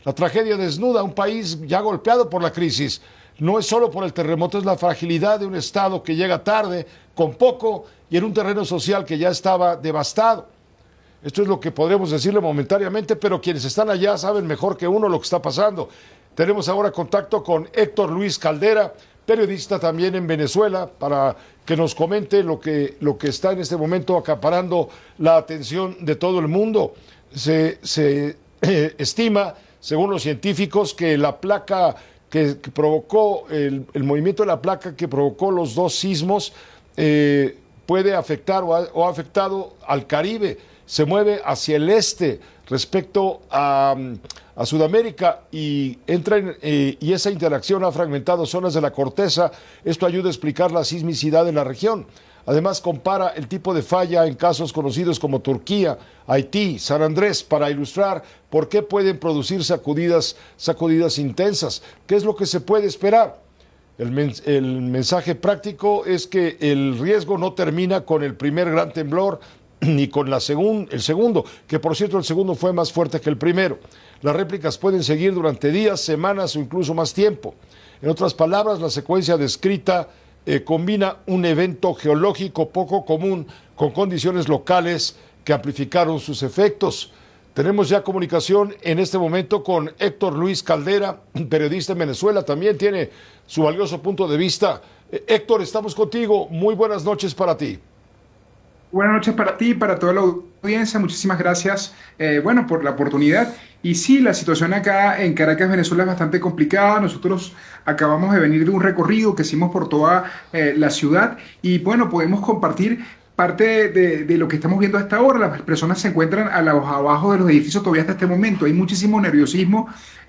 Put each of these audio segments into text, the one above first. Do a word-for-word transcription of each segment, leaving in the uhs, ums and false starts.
La tragedia desnuda un país ya golpeado por la crisis. No es solo por el terremoto, es la fragilidad de un Estado que llega tarde, con poco y en un terreno social que ya estaba devastado. Esto es lo que podremos decirle momentáneamente, pero quienes están allá saben mejor que uno lo que está pasando. Tenemos ahora contacto con Héctor Luis Caldera, periodista también en Venezuela, para que nos comente lo que, lo que está en este momento acaparando la atención de todo el mundo. Se, se eh, estima, según los científicos, que la placa que, que provocó, el, el movimiento de la placa que provocó los dos sismos eh, puede afectar o ha, o ha afectado al Caribe. Se mueve hacia el este respecto a, a Sudamérica y entra en, eh, y esa interacción ha fragmentado zonas de la corteza. Esto ayuda a explicar la sismicidad en la región. Además, compara el tipo de falla en casos conocidos como Turquía, Haití, San Andrés, para ilustrar por qué pueden producir sacudidas, sacudidas intensas. ¿Qué es lo que se puede esperar? El, mens el mensaje práctico es que el riesgo no termina con el primer gran temblor ni con la segun, el segundo, que por cierto el segundo fue más fuerte que el primero. Las réplicas pueden seguir durante días, semanas o incluso más tiempo. En otras palabras, la secuencia descrita eh, combina un evento geológico poco común con condiciones locales que amplificaron sus efectos. Tenemos ya comunicación en este momento con Héctor Luis Caldera, periodista en Venezuela, también tiene su valioso punto de vista. Eh, Héctor, estamos contigo, muy buenas noches para ti. Buenas noches para ti y para toda la audiencia. Muchísimas gracias, eh, bueno, por la oportunidad. Y sí, la situación acá en Caracas, Venezuela, es bastante complicada. Nosotros acabamos de venir de un recorrido que hicimos por toda eh, la ciudad y, bueno, podemos compartir parte de, de lo que estamos viendo hasta ahora. Las personas se encuentran a los, abajo de los edificios todavía hasta este momento. Hay muchísimo nerviosismo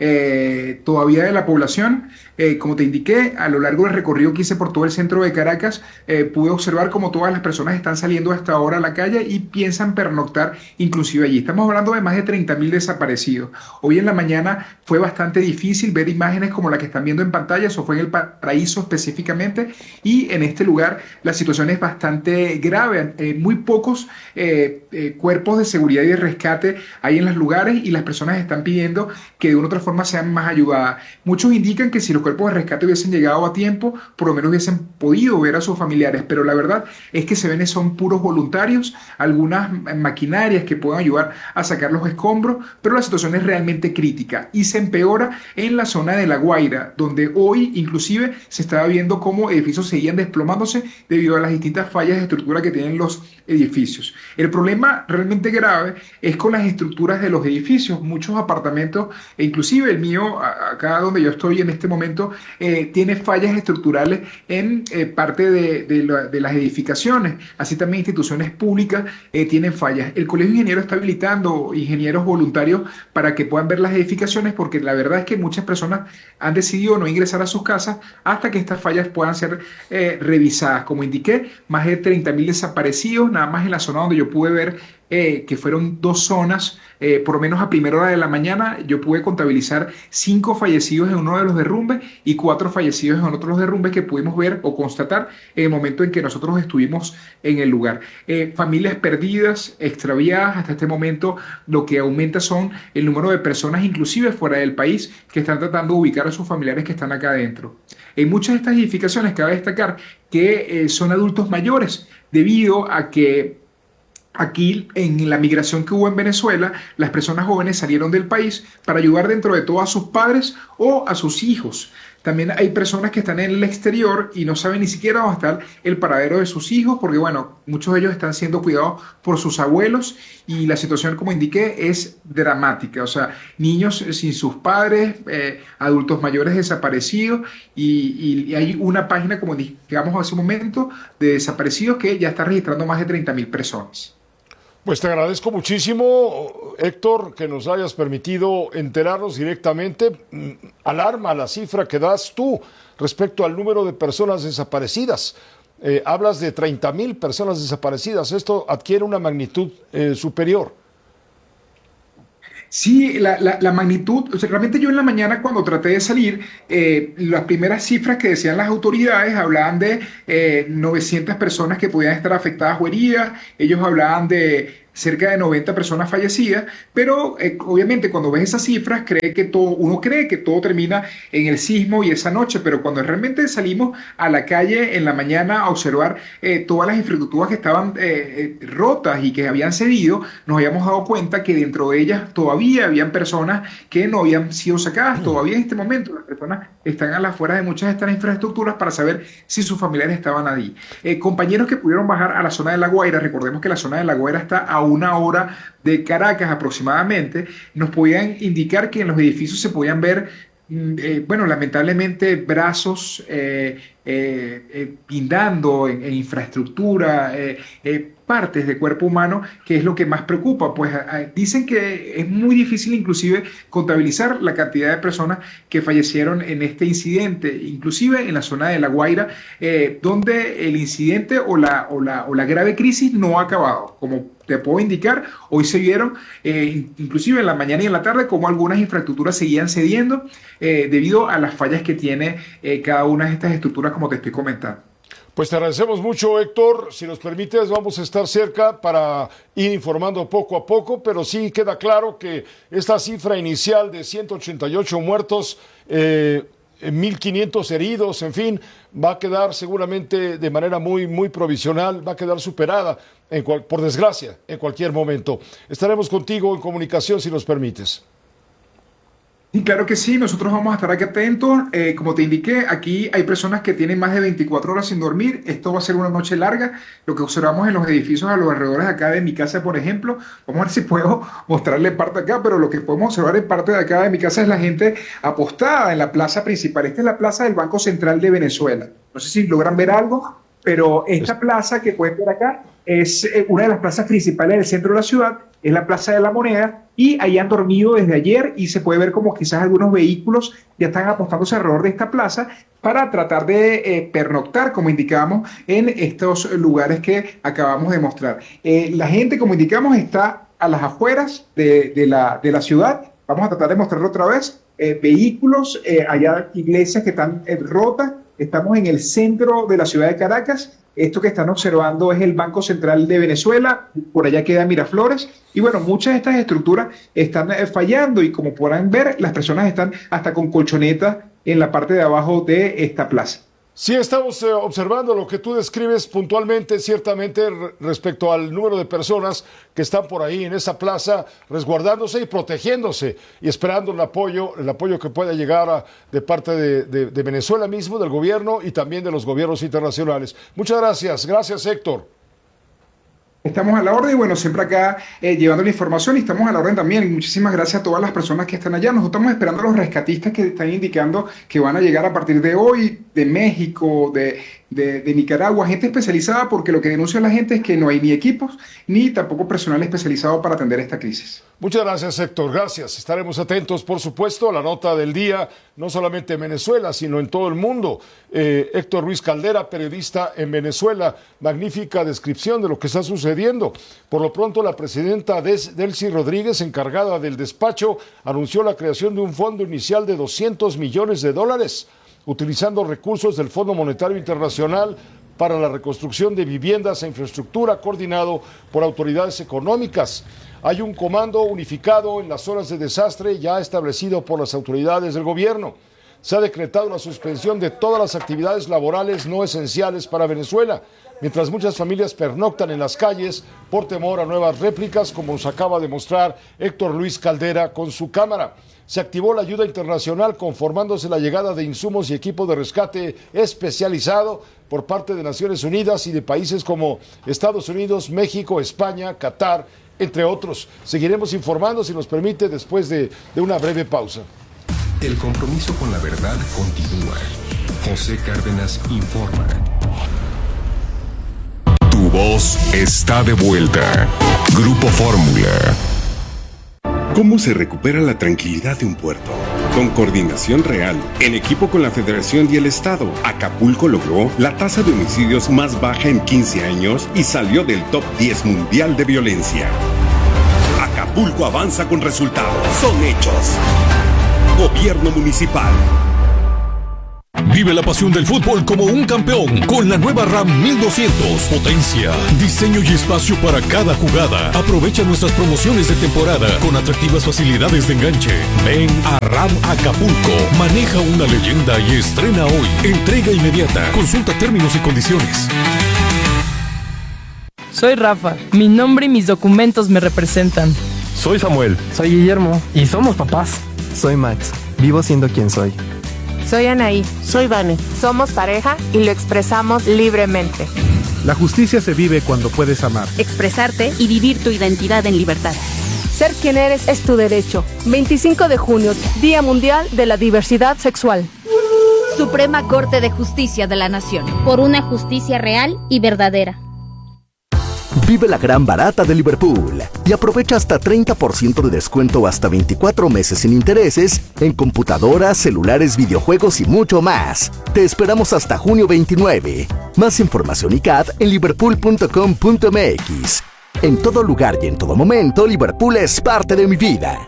eh, todavía de la población. Eh, como te indiqué, a lo largo del recorrido que hice por todo el centro de Caracas, eh, pude observar cómo todas las personas están saliendo hasta ahora a la calle y piensan pernoctar inclusive allí. Estamos hablando de más de treinta mil desaparecidos. Hoy en la mañana fue bastante difícil ver imágenes como la que están viendo en pantalla. Eso fue en el Paraíso específicamente, y en este lugar la situación es bastante grave. Eh, muy pocos eh, eh, cuerpos de seguridad y de rescate hay en los lugares y las personas están pidiendo que de una u otra forma sean más ayudadas. Muchos indican que si los cuerpos de rescate hubiesen llegado a tiempo, por lo menos hubiesen podido ver a sus familiares, pero la verdad es que se ven son puros voluntarios, algunas maquinarias que puedan ayudar a sacar los escombros, pero la situación es realmente crítica y se empeora en la zona de La Guaira, donde hoy inclusive se estaba viendo cómo edificios seguían desplomándose debido a las distintas fallas de estructura que tienen los edificios. El problema realmente grave es con las estructuras de los edificios. Muchos apartamentos, e inclusive el mío, acá donde yo estoy en este momento, eh, tiene fallas estructurales en eh, parte de, de, la, de las edificaciones. Así también instituciones públicas eh, tienen fallas. El Colegio de Ingenieros está habilitando ingenieros voluntarios para que puedan ver las edificaciones, porque la verdad es que muchas personas han decidido no ingresar a sus casas hasta que estas fallas puedan ser eh, revisadas. Como indiqué, más de treinta mil desaparecidos, nada más en la zona donde yo pude ver eh, que fueron dos zonas, eh, por lo menos a primera hora de la mañana, yo pude contabilizar cinco fallecidos en uno de los derrumbes y cuatro fallecidos en otros derrumbes que pudimos ver o constatar en el momento en que nosotros estuvimos en el lugar. Eh, familias perdidas, extraviadas, hasta este momento lo que aumenta son el número de personas, inclusive fuera del país, que están tratando de ubicar a sus familiares que están acá adentro. En muchas de estas edificaciones cabe destacar que eh, son adultos mayores, debido a que aquí, en la migración que hubo en Venezuela, las personas jóvenes salieron del país para ayudar dentro de todo a sus padres o a sus hijos. También hay personas que están en el exterior y no saben ni siquiera dónde está el paradero de sus hijos, porque bueno, muchos de ellos están siendo cuidados por sus abuelos y la situación, como indiqué, es dramática. O sea, niños sin sus padres, eh, adultos mayores desaparecidos y, y hay una página, como digamos hace un momento, de desaparecidos que ya está registrando más de treinta mil personas. Pues te agradezco muchísimo, Héctor, que nos hayas permitido enterarnos directamente. Alarma la cifra que das tú respecto al número de personas desaparecidas. Eh, hablas de treinta mil personas desaparecidas. Esto adquiere una magnitud eh, superior. Sí, la, la, la magnitud, o sea, realmente yo en la mañana cuando traté de salir, eh, las primeras cifras que decían las autoridades hablaban de eh, novecientas personas que podían estar afectadas o heridas. Ellos hablaban de cerca de noventa personas fallecidas, pero eh, obviamente cuando ves esas cifras, cree que todo, uno cree que todo termina en el sismo y esa noche, pero cuando realmente salimos a la calle en la mañana a observar eh, todas las infraestructuras que estaban eh, eh, rotas y que habían cedido, nos habíamos dado cuenta que dentro de ellas todavía habían personas que no habían sido sacadas. Todavía en este momento las personas están a las afueras de muchas de estas infraestructuras para saber si sus familiares estaban allí. Eh, compañeros que pudieron bajar a la zona de La Guaira, recordemos que la zona de La Guaira está a una hora de Caracas aproximadamente, nos podían indicar que en los edificios se podían ver, eh, bueno, lamentablemente brazos eh, eh, eh, pindando en, en infraestructura, eh, eh, partes de cuerpo humano, que es lo que más preocupa. Pues a, dicen que es muy difícil inclusive contabilizar la cantidad de personas que fallecieron en este incidente, inclusive en la zona de La Guaira, eh, donde el incidente o la, o, la, o la grave crisis no ha acabado. Como te puedo indicar, hoy se vieron, eh, inclusive en la mañana y en la tarde, como algunas infraestructuras seguían cediendo eh, debido a las fallas que tiene eh, cada una de estas estructuras, como te estoy comentando. Pues te agradecemos mucho, Héctor. Si nos permites, vamos a estar cerca para ir informando poco a poco, pero sí queda claro que esta cifra inicial de ciento ochenta y ocho muertos, eh, mil quinientos heridos, en fin, va a quedar seguramente de manera muy, muy provisional, va a quedar superada, en cual, por desgracia, en cualquier momento. Estaremos contigo en comunicación si nos permites. Y claro que sí, nosotros vamos a estar aquí atentos. Eh, como te indiqué, aquí hay personas que tienen más de veinticuatro horas sin dormir. Esto va a ser una noche larga. Lo que observamos en los edificios a los alrededores acá de mi casa, por ejemplo, vamos a ver si puedo mostrarle parte acá, pero lo que podemos observar en parte de acá de mi casa es la gente apostada en la plaza principal. Esta es la plaza del Banco Central de Venezuela. No sé si logran ver algo, pero esta plaza que pueden ver acá es una de las plazas principales del centro de la ciudad, es la Plaza de la Moneda, y ahí han dormido desde ayer y se puede ver como quizás algunos vehículos ya están apostándose alrededor de esta plaza para tratar de eh, pernoctar, como indicamos, en estos lugares que acabamos de mostrar. Eh, la gente, como indicamos, está a las afueras de, de, la, de la ciudad. Vamos a tratar de mostrarlo otra vez. Eh, vehículos, eh, allá iglesias que están eh, rotas. Estamos en el centro de la ciudad de Caracas. Esto que están observando es el Banco Central de Venezuela, por allá queda Miraflores, y bueno, muchas de estas estructuras están fallando y como podrán ver, las personas están hasta con colchonetas en la parte de abajo de esta plaza. Sí, estamos eh, observando lo que tú describes puntualmente, ciertamente re- respecto al número de personas que están por ahí en esa plaza resguardándose y protegiéndose y esperando el apoyo, el apoyo que pueda llegar a, de parte de, de, de Venezuela mismo, del gobierno y también de los gobiernos internacionales. Muchas gracias, gracias Héctor. Estamos a la orden y bueno, siempre acá eh, llevando la información y estamos a la orden también. Muchísimas gracias a todas las personas que están allá. Nosotros estamos esperando a los rescatistas que están indicando que van a llegar a partir de hoy de México, de, de, de Nicaragua, gente especializada, porque lo que denuncia la gente es que no hay ni equipos ni tampoco personal especializado para atender esta crisis. Muchas gracias, Héctor. Gracias. Estaremos atentos, por supuesto, a la nota del día, no solamente en Venezuela, sino en todo el mundo. Eh, Héctor Ruiz Caldera, periodista en Venezuela. Magnífica descripción de lo que está sucediendo. Por lo pronto, la presidenta Des- Delcy Rodríguez, encargada del despacho, anunció la creación de un fondo inicial de doscientos millones de dólares, utilizando recursos del Fondo Monetario Internacional para la reconstrucción de viviendas e infraestructura, coordinado por autoridades económicas. Hay un comando unificado en las zonas de desastre ya establecido por las autoridades del gobierno. Se ha decretado la suspensión de todas las actividades laborales no esenciales para Venezuela, mientras muchas familias pernoctan en las calles por temor a nuevas réplicas, como nos acaba de mostrar Héctor Luis Caldera con su cámara. Se activó la ayuda internacional conformándose la llegada de insumos y equipo de rescate especializado por parte de Naciones Unidas y de países como Estados Unidos, México, España, Qatar, entre otros. Seguiremos informando, si nos permite, después de, de una breve pausa. El compromiso con la verdad continúa. José Cárdenas informa. Tu voz está de vuelta. Grupo Fórmula. ¿Cómo se recupera la tranquilidad de un puerto? Con coordinación real, en equipo con la Federación y el Estado, Acapulco logró la tasa de homicidios más baja en quince años y salió del top diez mundial de violencia. Acapulco avanza con resultados. Son hechos. Gobierno Municipal. Vive la pasión del fútbol como un campeón con la nueva RAM mil doscientos. Potencia, diseño y espacio para cada jugada. Aprovecha nuestras promociones de temporada con atractivas facilidades de enganche. Ven a RAM Acapulco. Maneja una leyenda y estrena hoy. Entrega inmediata. Consulta términos y condiciones. Soy Rafa. Mi nombre y mis documentos me representan. Soy Samuel. Soy Guillermo. Y somos papás. Soy Max. Vivo siendo quien soy. Soy Anaí. Soy Vane. Somos pareja y lo expresamos libremente. La justicia se vive cuando puedes amar, expresarte y vivir tu identidad en libertad. Ser quien eres es tu derecho. veinticinco de junio, Día Mundial de la Diversidad Sexual. Suprema Corte de Justicia de la Nación. Por una justicia real y verdadera. Vive la gran barata de Liverpool y aprovecha hasta treinta por ciento de descuento hasta veinticuatro meses sin intereses en computadoras, celulares, videojuegos y mucho más. Te esperamos hasta junio veintinueve. Más información y C A D en liverpool punto com punto m x. En todo lugar y en todo momento, Liverpool es parte de mi vida.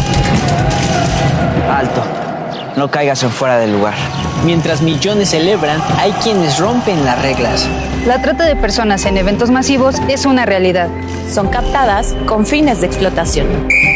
Alto. No caigas en fuera del lugar. Mientras millones celebran, hay quienes rompen las reglas. La trata de personas en eventos masivos es una realidad. Son captadas con fines de explotación.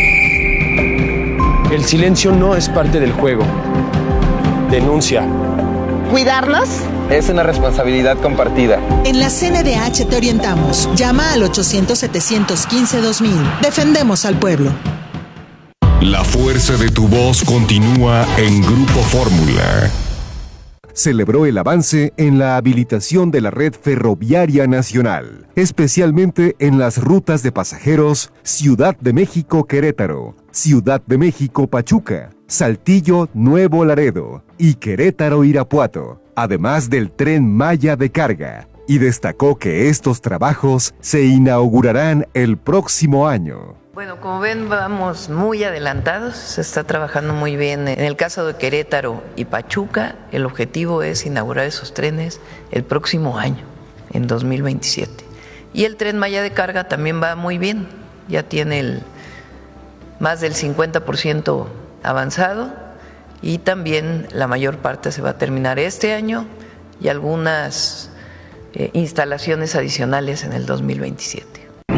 El silencio no es parte del juego. Denuncia. ¿Cuidarlos? Es una responsabilidad compartida. En la C N D H te orientamos. Llama al ochocientos, setecientos quince, dos mil. Defendemos al pueblo. La fuerza de tu voz continúa en Grupo Fórmula. Celebró el avance en la habilitación de la red ferroviaria nacional, especialmente en las rutas de pasajeros Ciudad de México-Querétaro, Ciudad de México-Pachuca, Saltillo-Nuevo Laredo y Querétaro-Irapuato, además del Tren Maya de carga, y destacó que estos trabajos se inaugurarán el próximo año. Bueno, como ven, vamos muy adelantados, se está trabajando muy bien. En el caso de Querétaro y Pachuca, el objetivo es inaugurar esos trenes el próximo año, en dos mil veintisiete. Y el Tren Maya de carga también va muy bien, ya tiene el, más del cincuenta por ciento avanzado y también la mayor parte se va a terminar este año y algunas eh, instalaciones adicionales en el dos mil veintisiete.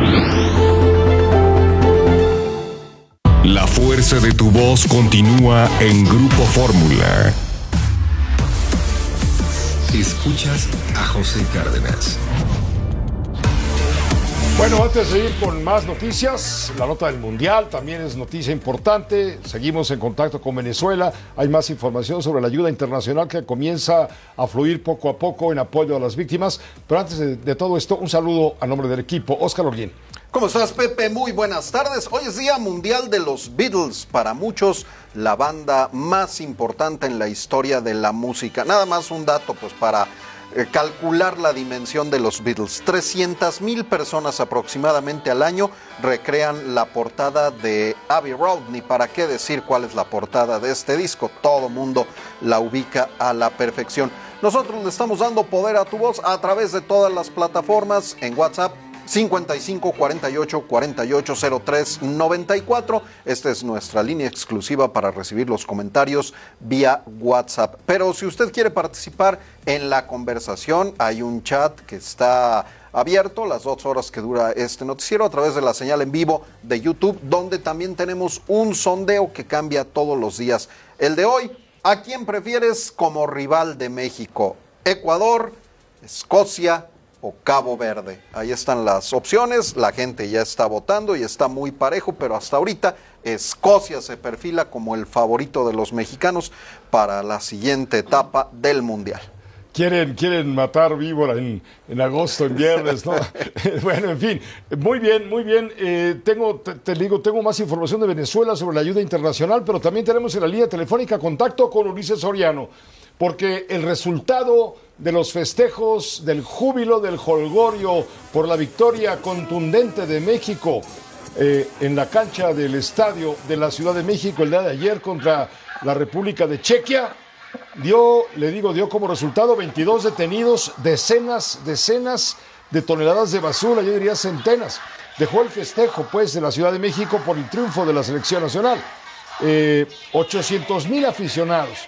La fuerza de tu voz continúa en Grupo Fórmula. Escuchas a José Cárdenas. Bueno, antes de ir con más noticias, la nota del Mundial también es noticia importante. Seguimos en contacto con Venezuela. Hay más información sobre la ayuda internacional que comienza a fluir poco a poco en apoyo a las víctimas. Pero antes de, de todo esto, un saludo a nombre del equipo. Óscar Orguín. ¿Cómo estás, Pepe? Muy buenas tardes. Hoy es Día Mundial de los Beatles. Para muchos, la banda más importante en la historia de la música. Nada más un dato, pues, para eh, calcular la dimensión de los Beatles. trescientas mil personas aproximadamente al año recrean la portada de Abbey Road. Ni para qué decir cuál es la portada de este disco. Todo mundo la ubica a la perfección. Nosotros le estamos dando poder a tu voz a través de todas las plataformas en WhatsApp. cincuenta y cinco, cuarenta y ocho, cuarenta y ocho, cero tres, noventa y cuatro. Esta es nuestra línea exclusiva para recibir los comentarios vía WhatsApp. Pero si usted quiere participar en la conversación, hay un chat que está abierto las dos horas que dura este noticiero a través de la señal en vivo de YouTube, donde también tenemos un sondeo que cambia todos los días. El de hoy, ¿a quién prefieres como rival de México? ¿Ecuador, Escocia o Cabo Verde? Ahí están las opciones, la gente ya está votando y está muy parejo, pero hasta ahorita Escocia se perfila como el favorito de los mexicanos para la siguiente etapa del Mundial. Quieren, quieren matar víbora en, en agosto, en viernes, ¿no? Bueno, en fin, muy bien, muy bien. Eh, tengo, te, te digo, tengo más información de Venezuela sobre la ayuda internacional, pero también tenemos en la línea telefónica contacto con Ulises Soriano, porque el resultado de los festejos, del júbilo, del jolgorio por la victoria contundente de México eh, en la cancha del estadio de la Ciudad de México el día de ayer contra la República de Chequia, dio, le digo, dio como resultado veintidós detenidos, decenas, decenas de toneladas de basura, yo diría centenas. Dejó el festejo, pues, de la Ciudad de México por el triunfo de la selección nacional. Eh, ochocientos mil aficionados.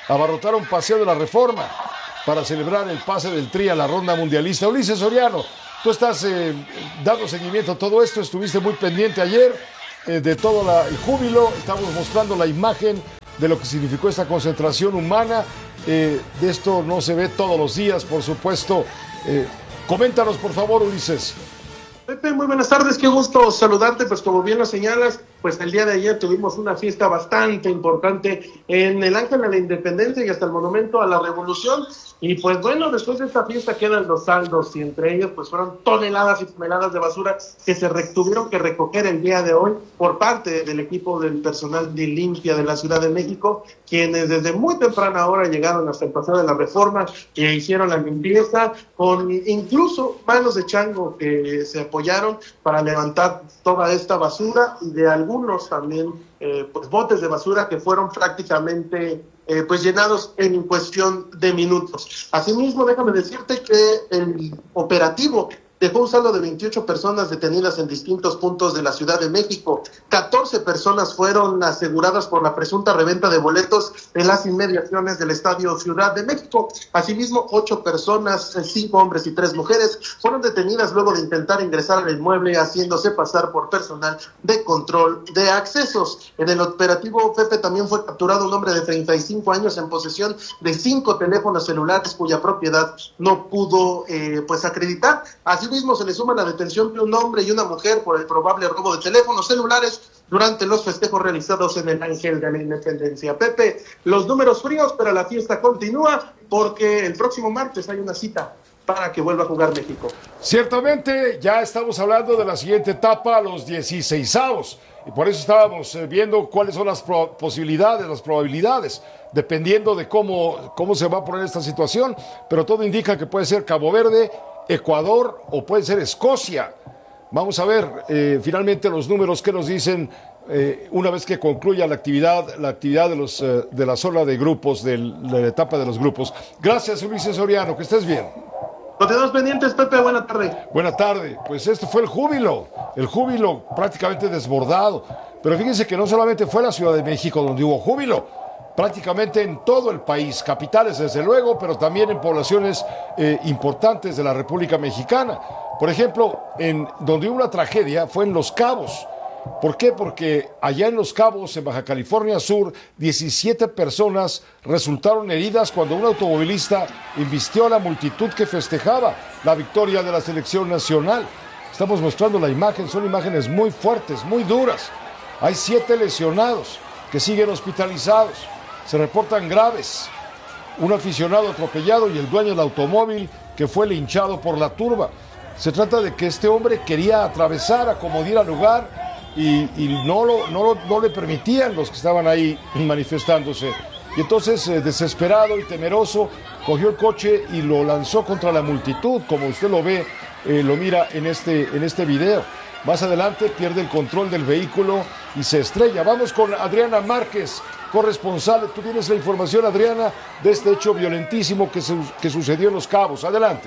abarrotaron Paseo de la Reforma para celebrar el pase del Tri a la ronda mundialista. Ulises Soriano, tú estás eh, dando seguimiento a todo esto, estuviste muy pendiente ayer eh, de todo la, el júbilo, estamos mostrando la imagen de lo que significó esta concentración humana. Eh, de esto no se ve todos los días, por supuesto. Eh, coméntanos, por favor, Ulises. Pepe, muy buenas tardes, qué gusto saludarte. Pues como bien lo señalas, pues el día de ayer tuvimos una fiesta bastante importante en el Ángel de la Independencia y hasta el Monumento a la Revolución. Y pues bueno, después de esta fiesta quedan los saldos, y entre ellos pues fueron toneladas y toneladas de basura que se re- tuvieron que recoger el día de hoy por parte del equipo del personal de limpia de la Ciudad de México, quienes desde muy temprana hora llegaron hasta el Paseo de la Reforma e hicieron la limpieza, con incluso manos de chango que se apoyaron para levantar toda esta basura, y de algunos también eh, pues botes de basura que fueron prácticamente Eh, pues llenados en cuestión de minutos. Asimismo, déjame decirte que el operativo dejó un saldo de veintiocho personas detenidas en distintos puntos de la Ciudad de México. catorce personas fueron aseguradas por la presunta reventa de boletos en las inmediaciones del Estadio Ciudad de México. Asimismo, ocho personas, cinco hombres y tres mujeres, fueron detenidas luego de intentar ingresar al inmueble haciéndose pasar por personal de control de accesos. En el operativo, Pepe, también fue capturado un hombre de treinta y cinco años en posesión de cinco teléfonos celulares cuya propiedad no pudo eh, pues acreditar. Así mismo se le suma la detención de un hombre y una mujer por el probable robo de teléfonos celulares durante los festejos realizados en el Ángel de la Independencia. Pepe, los números fríos, pero la fiesta continúa porque el próximo martes hay una cita para que vuelva a jugar México. Ciertamente, ya estamos hablando de la siguiente etapa, los dieciseisavos, y por eso estábamos viendo cuáles son las pro- posibilidades, las probabilidades, dependiendo de cómo, cómo se va a poner esta situación, pero todo indica que puede ser Cabo Verde, Ecuador o puede ser Escocia. Vamos a ver eh, finalmente los números que nos dicen eh, una vez que concluya la actividad, la actividad de, los, eh, de la zona de grupos, del, de la etapa de los grupos. Gracias, Ulises Soriano, que estés bien. Continuamos pendientes, Pepe, buena tarde. Buena tarde, pues esto fue el júbilo, el júbilo prácticamente desbordado, pero fíjense que no solamente fue la Ciudad de México donde hubo júbilo, prácticamente en todo el país, capitales desde luego, pero también en poblaciones eh, importantes de la República Mexicana. Por ejemplo, en donde hubo una tragedia fue en Los Cabos. ¿Por qué? Porque allá en Los Cabos, en Baja California Sur, diecisiete personas resultaron heridas cuando un automovilista embistió a la multitud que festejaba la victoria de la selección nacional. Estamos mostrando la imagen, son imágenes muy fuertes, muy duras. Hay siete lesionados que siguen hospitalizados. Se reportan graves, un aficionado atropellado y el dueño del automóvil que fue linchado por la turba. Se trata de que este hombre quería atravesar, acomodar al lugar y, y no, lo, no, lo, no le permitían los que estaban ahí manifestándose. Y entonces, eh, desesperado y temeroso, cogió el coche y lo lanzó contra la multitud, como usted lo ve, eh, lo mira en este, en este video. Más adelante pierde el control del vehículo y se estrella. Vamos con Adriana Márquez, corresponsal. Tú tienes la información, Adriana, de este hecho violentísimo que, su que sucedió en Los Cabos. Adelante.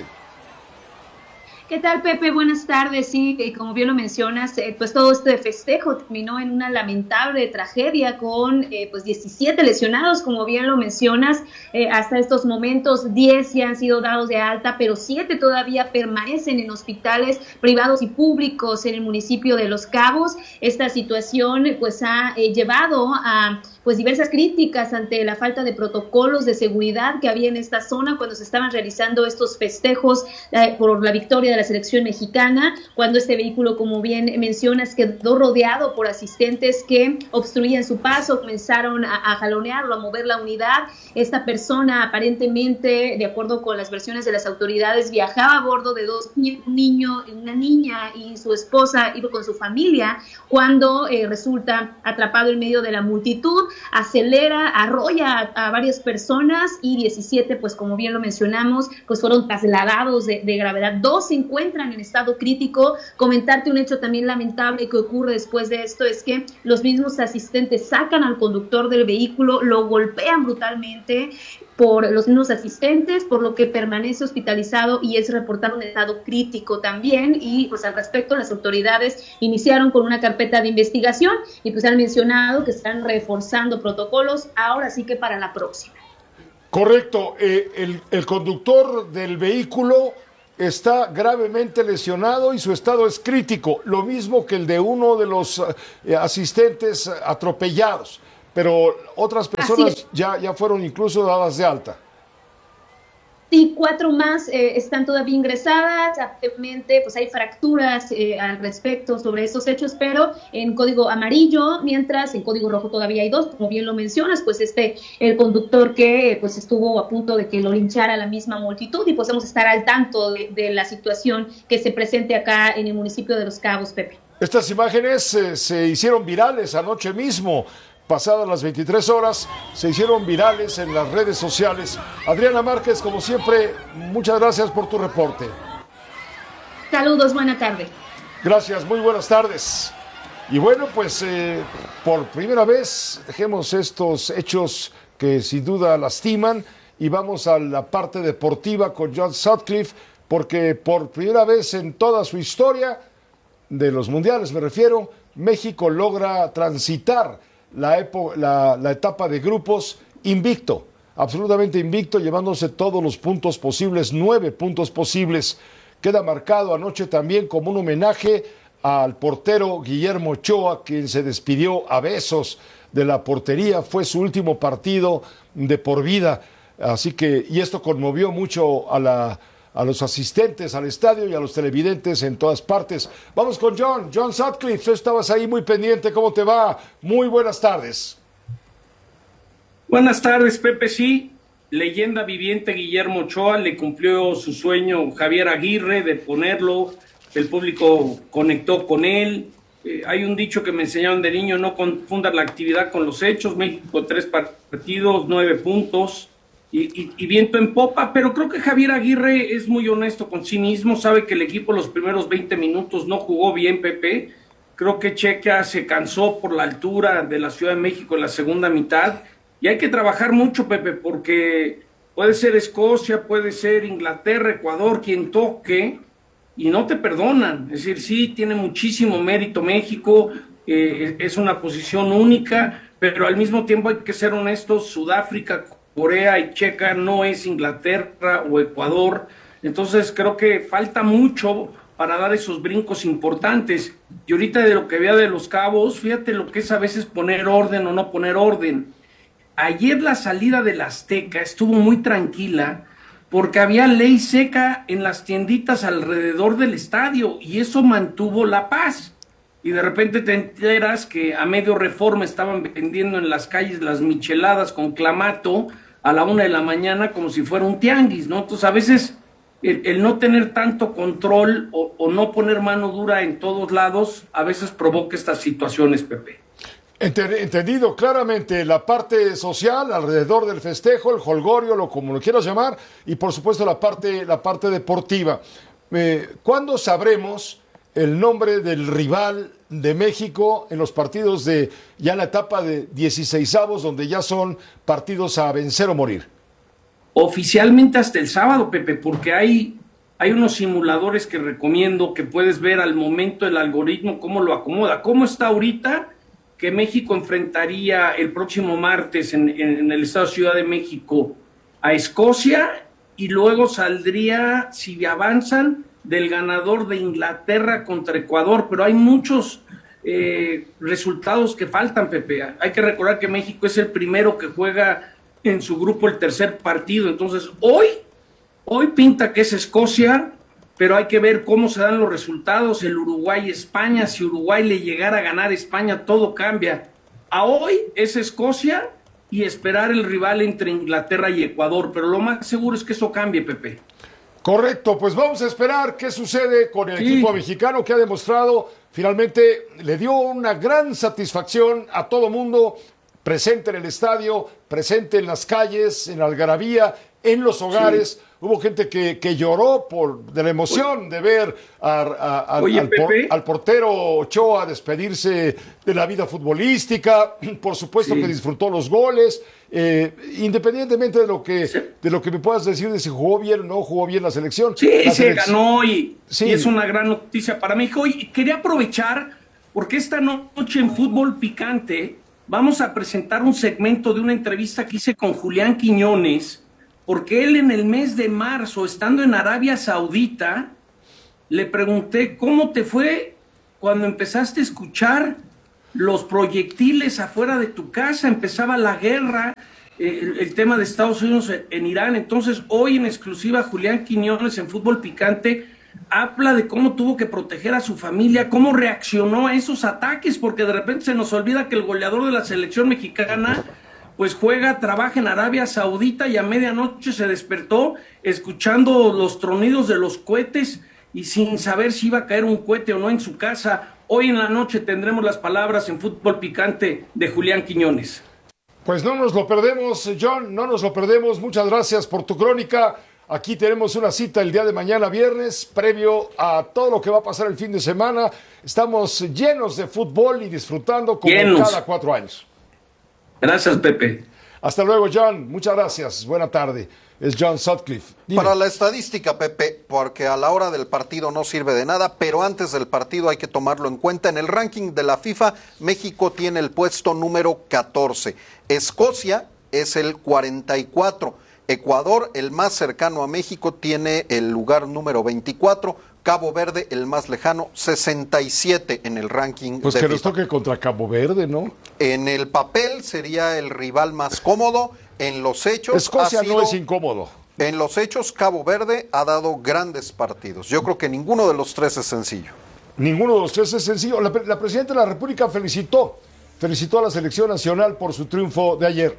¿Qué tal, Pepe? Buenas tardes. Sí, como bien lo mencionas, eh, pues todo este festejo terminó en una lamentable tragedia con eh, pues diecisiete lesionados, como bien lo mencionas. Eh, hasta estos momentos diez ya han sido dados de alta, pero siete todavía permanecen en hospitales privados y públicos en el municipio de Los Cabos. Esta situación pues ha eh, llevado a pues diversas críticas ante la falta de protocolos de seguridad que había en esta zona cuando se estaban realizando estos festejos eh, por la victoria de la selección mexicana, cuando este vehículo, como bien mencionas, quedó rodeado por asistentes que obstruían su paso, comenzaron a, a jalonearlo, a mover la unidad. Esta persona aparentemente, de acuerdo con las versiones de las autoridades, viajaba a bordo de dos niños, un niño, una niña y su esposa, iba con su familia, cuando eh, resulta atrapado en medio de la multitud, acelera, arrolla a, a varias personas y diecisiete, pues como bien lo mencionamos, pues fueron trasladados de, de gravedad. Dos se encuentran en estado crítico. Comentarte un hecho también lamentable que ocurre después de esto es que los mismos asistentes sacan al conductor del vehículo, lo golpean brutalmente por los mismos asistentes, por lo que permanece hospitalizado y es reportado en estado crítico también. Y pues al respecto, las autoridades iniciaron con una carpeta de investigación y pues han mencionado que están reforzando protocolos ahora sí que para la próxima. Correcto, eh, el, el conductor del vehículo está gravemente lesionado y su estado es crítico, lo mismo que el de uno de los eh, asistentes atropellados, pero otras personas ya, ya fueron incluso dadas de alta. Sí, cuatro más eh, están todavía ingresadas, actualmente pues hay fracturas eh, al respecto sobre estos hechos, pero en código amarillo, mientras en código rojo todavía hay dos, como bien lo mencionas, pues este, el conductor que pues estuvo a punto de que lo linchara la misma multitud, y pues vamos a estar al tanto de, de la situación que se presente acá en el municipio de Los Cabos, Pepe. Estas imágenes eh, se hicieron virales anoche mismo. Pasadas las veintitrés horas, se hicieron virales en las redes sociales. Adriana Márquez, como siempre, muchas gracias por tu reporte. Saludos, buena tarde. Gracias, muy buenas tardes. Y bueno, pues eh, por primera vez dejemos estos hechos que sin duda lastiman y vamos a la parte deportiva con John Sutcliffe, porque por primera vez en toda su historia, de los mundiales me refiero, México logra transitar La, epo, la, la etapa de grupos invicto, absolutamente invicto, llevándose todos los puntos posibles, nueve puntos posibles. Queda marcado anoche también como un homenaje al portero Guillermo Ochoa, quien se despidió a besos de la portería, fue su último partido de por vida, así que, y esto conmovió mucho a la a los asistentes al estadio y a los televidentes en todas partes. Vamos con John, John Sutcliffe, tú estabas ahí muy pendiente, ¿cómo te va? Muy buenas tardes. Buenas tardes, Pepe, sí, leyenda viviente Guillermo Ochoa, le cumplió su sueño Javier Aguirre de ponerlo, el público conectó con él, eh, hay un dicho que me enseñaron de niño, no confundas la actividad con los hechos, México tres partidos, nueve puntos, Y, y, y viento en popa, pero creo que Javier Aguirre es muy honesto con sí mismo, sabe que el equipo los primeros veinte minutos no jugó bien, Pepe, creo que Checa se cansó por la altura de la Ciudad de México en la segunda mitad, y hay que trabajar mucho, Pepe, porque puede ser Escocia, puede ser Inglaterra, Ecuador, quien toque, y no te perdonan, es decir, sí, tiene muchísimo mérito México, eh, es una posición única, pero al mismo tiempo hay que ser honestos, Sudáfrica, Corea y Checa no es Inglaterra o Ecuador, entonces creo que falta mucho para dar esos brincos importantes, y ahorita de lo que vea de Los Cabos, fíjate lo que es a veces poner orden o no poner orden. Ayer la salida del Azteca estuvo muy tranquila, porque había ley seca en las tienditas alrededor del estadio, y eso mantuvo la paz, y de repente te enteras que a medio Reforma estaban vendiendo en las calles las micheladas con clamato, a la una de la mañana como si fuera un tianguis, ¿no? Entonces a veces el, el no tener tanto control o, o no poner mano dura en todos lados, a veces provoca estas situaciones, Pepe. Entendido claramente la parte social alrededor del festejo, el jolgorio, lo como lo quieras llamar, y por supuesto la parte, la parte deportiva. Eh, ¿Cuándo sabremos el nombre del rival de México en los partidos de ya en la etapa de dieciseisavos, donde ya son partidos a vencer o morir? Oficialmente hasta el sábado, Pepe, porque hay, hay unos simuladores que recomiendo que puedes ver al momento el algoritmo, cómo lo acomoda. ¿Cómo está ahorita que México enfrentaría el próximo martes en, en, en el estado de Ciudad de México a Escocia, y luego saldría, si avanzan, del ganador de Inglaterra contra Ecuador, pero hay muchos eh, resultados que faltan, Pepe. Hay que recordar que México es el primero que juega en su grupo el tercer partido, entonces hoy, hoy pinta que es Escocia, pero hay que ver cómo se dan los resultados, el Uruguay-España, si Uruguay le llegara a ganar a España, todo cambia. A hoy es Escocia y esperar el rival entre Inglaterra y Ecuador, pero lo más seguro es que eso cambie, Pepe. Correcto, pues vamos a esperar qué sucede con el sí. equipo mexicano, que ha demostrado, finalmente le dio una gran satisfacción a todo mundo presente en el estadio, presente en las calles, en la algarabía, en los hogares. Sí. Hubo gente que, que lloró por de la emoción de ver a, a, a, Oye, al, por, al portero Ochoa despedirse de la vida futbolística. Por supuesto sí. que disfrutó los goles. Eh, independientemente de lo que sí. de lo que me puedas decir de si jugó bien o no jugó bien la selección. Sí, la se selección. ganó y, sí. y es una gran noticia para México. Y quería aprovechar, porque esta noche en Fútbol Picante vamos a presentar un segmento de una entrevista que hice con Julián Quiñones, porque él en el mes de marzo, estando en Arabia Saudita, le pregunté cómo te fue cuando empezaste a escuchar los proyectiles afuera de tu casa, empezaba la guerra, eh, el, el tema de Estados Unidos en, en Irán. Entonces, hoy en exclusiva, Julián Quiñones en Fútbol Picante habla de cómo tuvo que proteger a su familia, cómo reaccionó a esos ataques, porque de repente se nos olvida que el goleador de la selección mexicana pues juega, trabaja en Arabia Saudita y a medianoche se despertó escuchando los tronidos de los cohetes y sin saber si iba a caer un cohete o no en su casa. Hoy en la noche tendremos las palabras en Fútbol Picante de Julián Quiñones. Pues no nos lo perdemos, John, no nos lo perdemos. Muchas gracias por tu crónica. Aquí tenemos una cita el día de mañana viernes, previo a todo lo que va a pasar el fin de semana. Estamos llenos de fútbol y disfrutando como llenos. Cada cuatro años. Gracias, Pepe. Hasta luego, John. Muchas gracias. Buena tarde. Es John Sutcliffe. Dime. Para la estadística, Pepe, porque a la hora del partido no sirve de nada, pero antes del partido hay que tomarlo en cuenta. En el ranking de la FIFA, México tiene el puesto número catorce. Escocia es el cuarenta y cuatro. Ecuador, el más cercano a México, tiene el lugar número veinticuatro. Cabo Verde, el más lejano, sesenta y siete en el ranking. Pues de que FIFA. nos toque contra Cabo Verde, ¿no? En el papel sería el rival más cómodo. En los hechos... Escocia ha sido, no es incómodo. En los hechos, Cabo Verde ha dado grandes partidos. Yo creo que ninguno de los tres es sencillo. Ninguno de los tres es sencillo. La, la Presidenta de la República felicitó, felicitó a la Selección Nacional por su triunfo de ayer.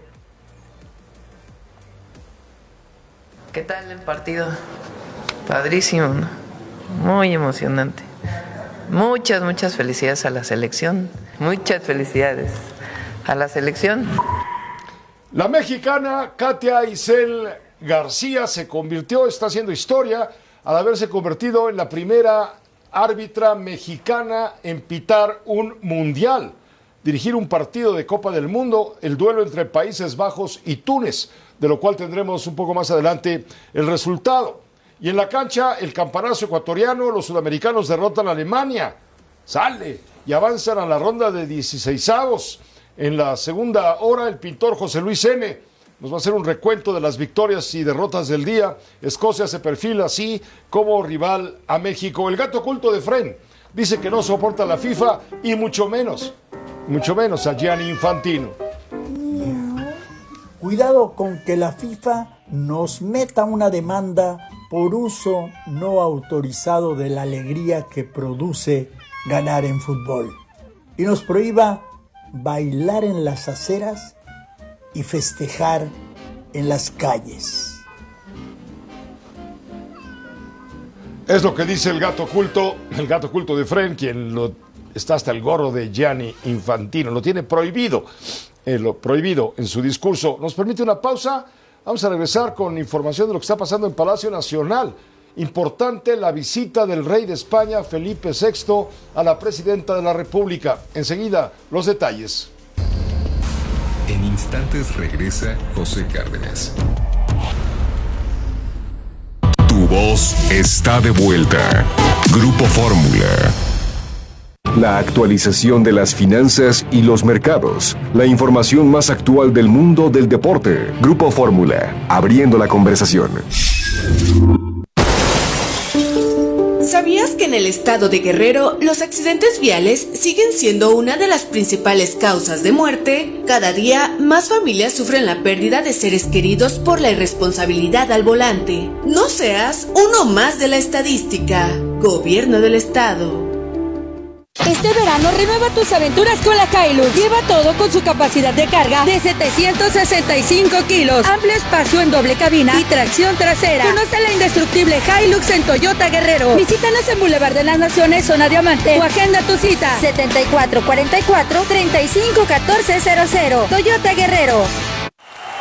¿Qué tal el partido? Padrísimo, ¿no? Muy emocionante. Muchas, muchas felicidades a la selección. Muchas felicidades a la selección. La mexicana Katia Isel García se convirtió, está haciendo historia, al haberse convertido en la primera árbitra mexicana en pitar un mundial, dirigir un partido de Copa del Mundo, el duelo entre Países Bajos y Túnez, de lo cual tendremos un poco más adelante el resultado. Y en la cancha, el campanazo ecuatoriano, los sudamericanos derrotan a Alemania, sale y avanzan a la ronda de dieciseisavos. En la segunda hora, el pintor José Luis N. nos va a hacer un recuento de las victorias y derrotas del día. Escocia se perfila así como rival a México. El gato oculto de Fren dice que no soporta la FIFA y mucho menos, mucho menos a Gianni Infantino. Cuidado con que la FIFA nos meta una demanda por uso no autorizado de la alegría que produce ganar en fútbol y nos prohíba bailar en las aceras y festejar en las calles. Es lo que dice el gato oculto, el gato oculto de Fren, quien lo, está hasta el gorro de Gianni Infantino, lo tiene prohibido, eh, lo prohibido en su discurso. ¿Nos permite una pausa? Vamos a regresar con información de lo que está pasando en Palacio Nacional. Importante la visita del rey de España, Felipe sexto, a la presidenta de la República. Enseguida, los detalles. En instantes regresa José Cárdenas. Tu voz está de vuelta. Grupo Fórmula. La actualización de las finanzas y los mercados. La información más actual del mundo del deporte. Grupo Fórmula. Abriendo la conversación. ¿Sabías que en el estado de Guerrero los accidentes viales siguen siendo una de las principales causas de muerte? Cada día más familias sufren la pérdida de seres queridos por la irresponsabilidad al volante. No seas uno más de la estadística. Gobierno del Estado. Este verano renueva tus aventuras con la Hilux. Lleva todo con su capacidad de carga de setecientos sesenta y cinco kilos, amplio espacio en doble cabina y tracción trasera. Conoce la indestructible Hilux en Toyota Guerrero. Visítanos en Boulevard de las Naciones, zona Diamante, o agenda tu cita setenta y cuatro cuarenta y cuatro treinta y cinco catorce cero cero. Toyota Guerrero.